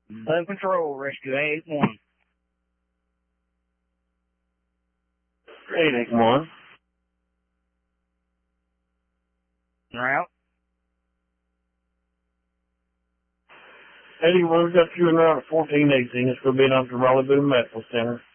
Low control, rescue 881. 881. Route. 81, we've got you in route at 1418. It's going to be up to Raleigh Boone Medical Center.